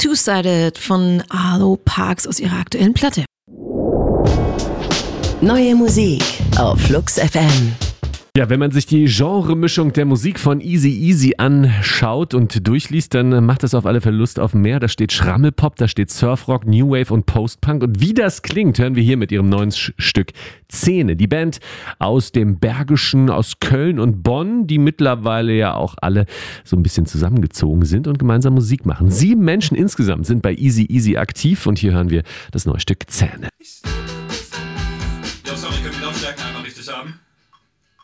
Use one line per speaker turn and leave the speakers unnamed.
Two-Sided von Arlo Parks aus ihrer aktuellen Platte.
Neue Musik auf Flux FM.
Ja, wenn man sich die Genremischung der Musik von Eazy-Eazy anschaut und durchliest, dann macht das auf alle Fälle Lust auf mehr. Da steht Schrammelpop, da steht Surfrock, New Wave und Postpunk. Und wie das klingt, hören wir hier mit ihrem neuen Stück Zähne. Die Band aus dem Bergischen, aus Köln und Bonn, die mittlerweile ja auch alle so ein bisschen zusammengezogen sind und gemeinsam Musik machen. 7 Menschen insgesamt sind bei Eazy-Eazy aktiv und hier hören wir das neue Stück Zähne.
Jo, sorry, können wir die Lautstärken einmal richtig haben?